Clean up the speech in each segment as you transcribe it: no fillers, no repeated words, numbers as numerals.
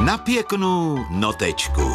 Na pěknou notečku.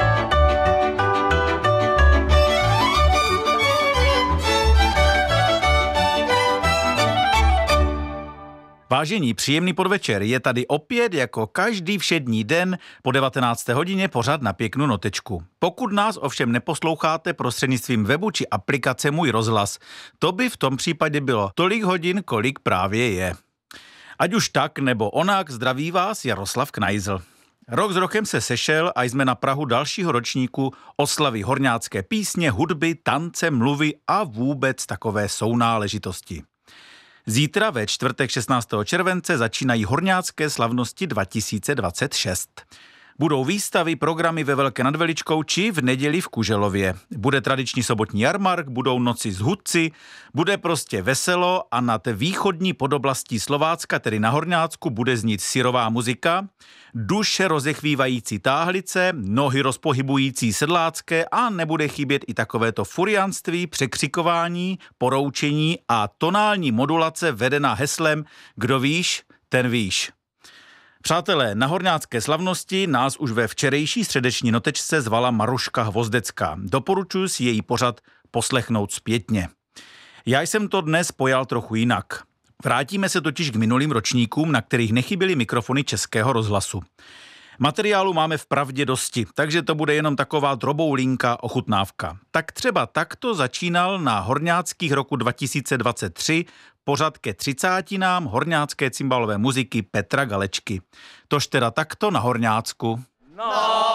Vážení, příjemný podvečer, je tady opět jako každý všední den po 19. hodině pořad Na pěknou notečku. Pokud nás ovšem neposloucháte prostřednictvím webu či aplikace Můj rozhlas, to by v tom případě bylo tolik hodin, kolik právě je. Ať už tak nebo onak, zdraví vás Jaroslav Knajzl. Rok s rokem se sešel a jsme na prahu dalšího ročníku oslavy horňácké písně, hudby, tance, mluvy a vůbec takové sounáležitosti. Zítra ve čtvrtek 16. července začínají horňácké slavnosti 2026. Budou výstavy, programy ve Velké nad Veličkou či v neděli v Kuželově. Bude tradiční sobotní jarmark, budou noci s hudci, bude prostě veselo a nad východní podoblastí Slovácka, tedy na Horňácku, bude znít syrová muzika, duše rozechvívající táhlice, nohy rozpohybující sedlácké a nebude chybět i takovéto furianství, překřikování, poroučení a tonální modulace vedená heslem Kdo víš, ten víš. Přátelé, na horňácké slavnosti nás už ve včerejší středeční notečce zvala Maruška Hvozdecká. Doporučuji si její pořad poslechnout zpětně. Já jsem to dnes pojal trochu jinak. Vrátíme se totiž k minulým ročníkům, na kterých nechyběly mikrofony Českého rozhlasu. Materiálu máme vpravdě dosti, takže to bude jenom taková droboulinká ochutnávka. Tak třeba takto začínal na horňáckých roku 2023 pořad ke 30. horňácké cymbalové muziky Petra Galečky. Tož teda takto na Horňácku.